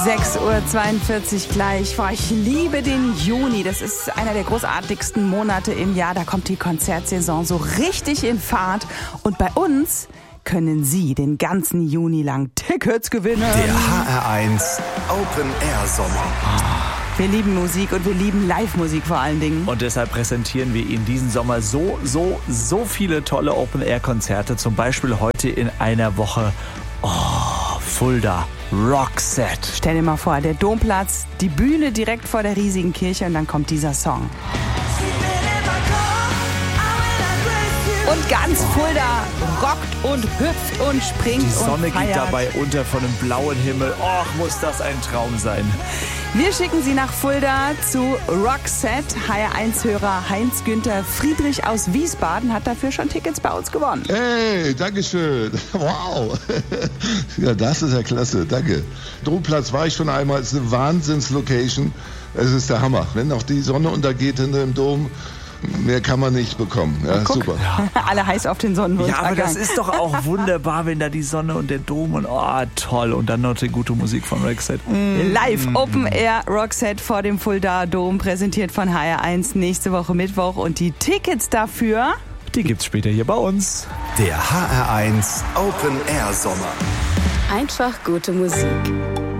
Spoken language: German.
6:42 Uhr gleich. Boah, ich liebe den Juni. Das ist einer der großartigsten Monate im Jahr. Da kommt die Konzertsaison so richtig in Fahrt. Und bei uns können Sie den ganzen Juni lang Tickets gewinnen. Der HR1 Open Air Sommer. Wir lieben Musik und wir lieben Live-Musik vor allen Dingen. Und deshalb präsentieren wir Ihnen diesen Sommer so viele tolle Open-Air-Konzerte. Zum Beispiel heute in einer Woche Fulda Roxette. Stell dir mal vor, der Domplatz, die Bühne direkt vor der riesigen Kirche und dann kommt dieser Song. Und ganz Fulda rockt und hüpft und springt und Die Sonne feiert. geht dabei unter von einem blauen Himmel. Och, muss das ein Traum sein. Wir schicken Sie nach Fulda zu Roxette. HR1-Hörer Heinz-Günther Friedrich aus Wiesbaden hat dafür schon Tickets bei uns gewonnen. Hey, dankeschön. Wow. Ja, das ist ja klasse. Danke. Domplatz war ich schon einmal. Es ist eine Wahnsinns-Location. Es ist der Hammer. Wenn noch die Sonne untergeht hinter dem Dom, mehr kann man nicht bekommen. Ja, super. Alle heiß auf den Sonnenuntergang. Ja, aber das ist doch auch wunderbar, wenn da die Sonne und der Dom und toll. Und dann noch die gute Musik von Roxette. Live Open Air Roxette vor dem Fulda Dom, präsentiert von HR1 nächste Woche Mittwoch. Und die Tickets dafür, Die gibt's später hier bei uns. Der HR1 Open Air Sommer. Einfach gute Musik.